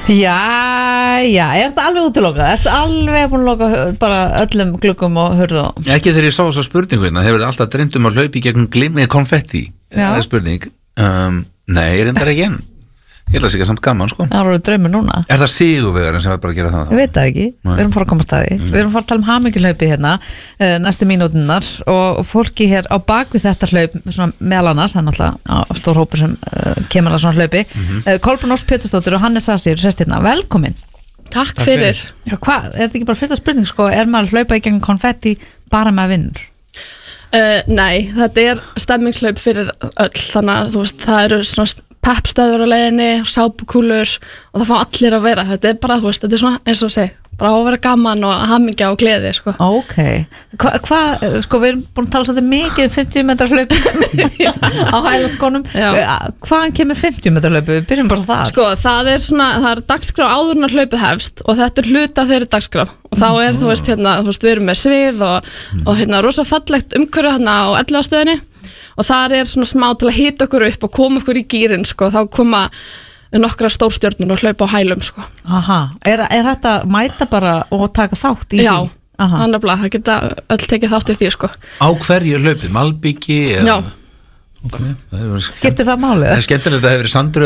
Já, þetta alveg útilokað? Ertu alveg búin að loka bara öllum gluggum og hurðu? Ekki þegar ég sá þessa spurningu hérna, hefur alltaf dreymt að hlaupa í gegnum konfetti. Það spurning. Nei, ég reyndar ekki enn. Ég held að það sé ekki samt gaman, sko. Það eru draumur núna. Er það sigurvegarinn sem er bara að gera það? Ég veit það ekki, við erum fara að koma að staði. Við erum fara að tala um hamingjuhlaupi hérna næstu mínúturnar og fólki hér á bakvið þetta hlaup svona meðal annars, það er náttúrulega stór hópur sem kemur að svona hlaupi. Kolbrún Ósk Pétursdóttir og Hannes Asir sest hérna, velkomin. Takk fyrir. Já, hvað, er þetta ekki bara fyrsta spurning, sko, er maður að hlaupa í gegnum konfetti bara með vinnur? Nei, þetta er stemmingshlaup fyrir öll, þannig að þú veist, það eru svona peppstöður á leiðinni, sápukúlur og það fá allir að vera, þetta er bara, þú veist, þetta er svona eins og segi, bara á að vera gaman og hamingja og gleði, sko. Ok, hvað, sko, við erum búin að tala svolítið mikið 50 metrar hlaupi á hælaskónum, hvaðan kemur 50 metrar hlaupi, við byrjum bara það. Sko, það er svona, það er dagskrá áður en að hlaupið hefst og þetta er hluta af þeirri dagskrá og þá er, þú veist, hérna, þú veist, við erum með svið og hérna, rosa fallegt umhverfi hérna á Elliðastöðinni og þar er svona smá til að hita okkur upp og koma okkur í gírinn, sko, þá koma nokkra stórstjörnur og hlaupa á hælum, sko. Aha, er þetta mæta bara og taka þátt í því? Já, þannig að það geta öll tekið þátt í því, sko. Á hverju hlaupið? Malbiki? Já. Okay. Skiptir það málið? Það er skemmtilegt að það hefur verið sandur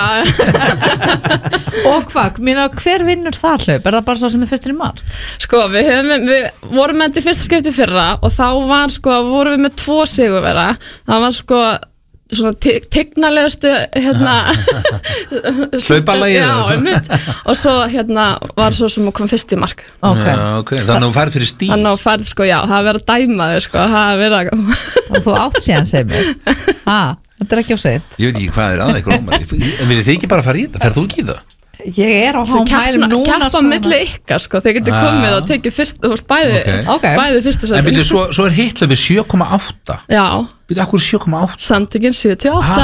Og hvað, hver vinnur það hlaup? Er það bara svo sem er fyrstur í mark? Sko, við vorum með þetta í fyrsta skipti fyrra og þá var, sko, vorum við með 2 sigurvera. Það var, sko, svona tignalegustu hérna hlaupalagið og svo hérna var svo sem kom fyrst í mark. Okay. Þannig að þú færð fyrir stíl. Þannig að þú færð, sko, já, það er verið að dæma þig, sko, það er verið að og þú átt síðan, segir mér þetta er ekki á seint. Ég veit ekki hvað er aðeins viljið þið ekki bara fara í þetta, ferð þú ekki í það? Ég er á hálum núna keppa milli ykkar, sko, þeir getur komið og tekið fyrst, þú veist, bæði fyrsta sæti. En byrju, svo er hitt hlaupi 7,8. Já. Byrju, akkur 7,8? Samtökin 78.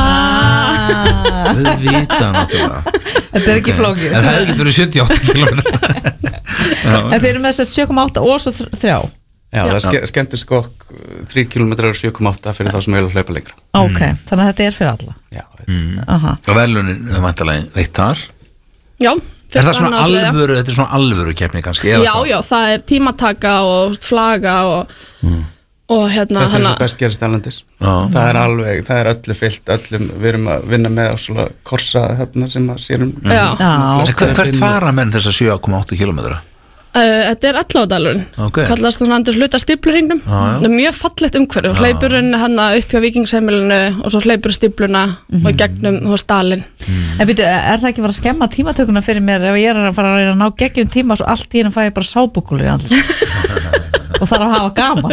Þau vita náttúrulega. Þetta er ekki flókið. En það getur 78 kilometrar. En þeir eru með þess að 7,8 og svo 3. Já, það er skemmtist skokk 3 kilometrar og 7,8 fyrir þá sem vilja hlaupa lengra. Ok, þannig að þetta er fyrir alla. Já. Og velunin, það væntanlega veitt þar. Já. Er það svona alvöru, þetta er svona alvöru keppni kannski? Já, það er tímataka og flaga og hérna. Þetta er svo best gerist erlendis. Það er alveg, það er öllu fyllt, við erum að vinna með á svona korsa hérna sem að sérum. Já. Hvert fara menn þessa 7,8 kilometra? Þetta er Elliðadalurinn, kallast þannig að hluta stífluhringnum. Það er mjög fallegt umhverfi og hleypurinn hérna upp hjá Víkingsheimilinu og svo hleypur stífluna og gegnum hos dalinn. En byrju, er það ekki að fara að skemma tímatökuna fyrir mér ef ég er að fara að ná geggjum tíma svo allt í henni fæ ég bara sábúkúlur í andlit og þarf að hafa gaman?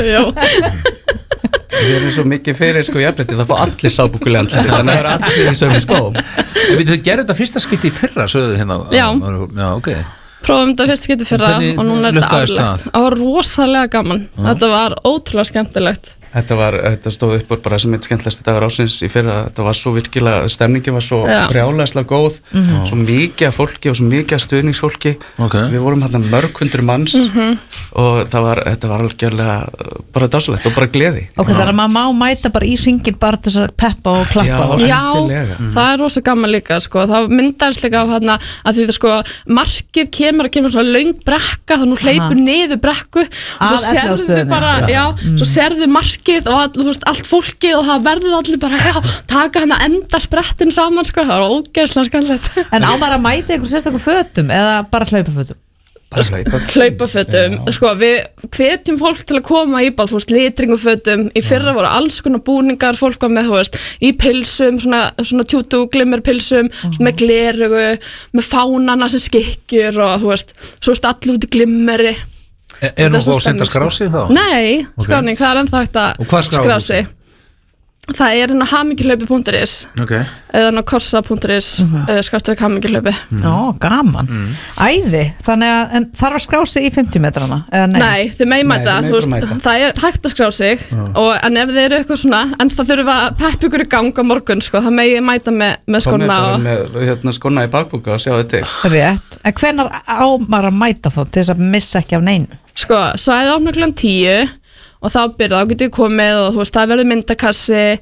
Við erum svo mikið fyrir, sko, jafnrétti, það fá allir sábúkúli andlit, þannig að það eru allir í sömu skóm. Þau gerðu þetta fyrsta skipti í fyrra, sögðu hérna? Já. Já, ok. Prófum þetta fyrst skipti fyrra og núna er þetta aflegt. Það var rosalega gaman. Þetta var ótrúlega skemmtilegt. Þetta stóð upp bara sem eitt skemmtilegasti dagar ársins í fyrra. Þetta var svo virkilega, stemningin var svo brjálæðislega góð, svo mikið af fólki og svo mikið af stuðningsfólki. Við vorum hérna mörg hundruð manns og þetta var algjörlega bara dásalegt og bara gleði. Ok, það er að maður má mæta bara í hringin bara til að peppa og klappa. Já, það er rosa gaman líka, sko. Það myndast líka á hérna að því það, sko, markið kemur svona löng brekka, þannig að hleypur niður brekku og svo sérðu bara, svo sérðu markið og þú veist, allt fólkið og það verður allir bara, taka hérna enda sprettin saman, sko, það var ógeðslega skemmtilegt. En á maður að mæta einhver sérstaklega fötum eða bara hlaupafötum? Hlaupafötum, sko, við hvetjum fólk til að koma í bara, þú veist, litringufötum. Í fyrra voru alls konar búningar, fólk var með, þú veist, í pilsum, svona tjútu glimmerpilsum, með glerugu, með fánana sem skikkjur og, þú veist, svo veist allir út í glimmeri. Er nú að senda skrási þá? Nei, skráning, það er ennþá hægt að skrási. Það er hérna hamingjuhlaupi.is eða korsa.is /hamingjuhlaupi. Já, gaman. Æði, þannig að en þarf að skrá sig í 50 metrana? Nei, þið megin mæta, það er hægt að skrá sig en ef þið eru eitthvað svona, en það þurfum að peppa ykkur í gang á morgun, sko, það megin mæta með skona og með skona í bakbúka og sjá þið til. Rétt, en hvenær á maður að mæta þá til þess að missa ekki af neinu? Sko, svæðið opnar klukkan 10 og þá getur við komið og þú veist, það verður myndakassi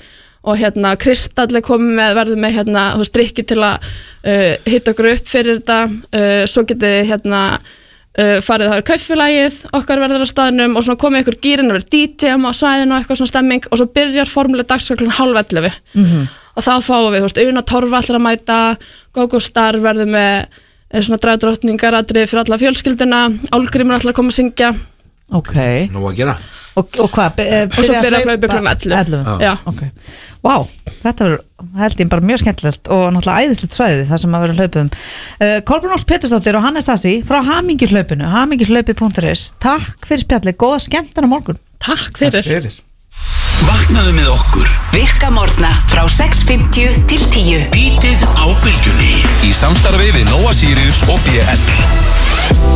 og Kristall verður með þú veist, drykki til að hitta okkur upp fyrir þetta, svo getið farið það kaupfélagið okkar verður á staðnum og svona komið ykkur gýrin að vera DJ á svæðinu og eitthvað svona stemming og svo byrjar formulega dagskrá 10:30 og þá fáum við, þú veist, Una Torfa allir að mæta, Gógó Starr verður með svona dragdrottningar atriði fyrir alla fjölskylduna, Álgrímur allir að koma að syngja. Ok. Nú að gera. Og hvað? Og svo byrja að hlaupa klukkan 11. Já. Ok. Vá, þetta verður held ég bara mjög skemmtilegt og náttúrulega æðislegt svæði þar sem að vera hlaupum. Kolbrún Ósk Pétursdóttir og Hannes Sassi frá Hamingjuhlaupinu, hamingjuhlaupið.is. Takk fyrir spjallið, góða skemmtun á morgun. Takk fyrir. Vaknaðu með okkur. Virka morgna frá 6:50 til 10. Bítið á bylgjunni. Í samstarfi við Nóa Sirius og BL.